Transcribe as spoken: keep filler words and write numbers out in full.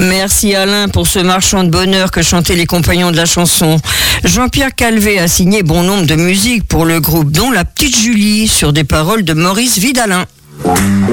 Merci Alain pour ce marchand de bonheur que chantaient les compagnons de la chanson. Jean-Pierre Calvé a signé bon nombre de musiques pour le groupe, dont La Petite Julie, sur des paroles de Maurice Vidalin.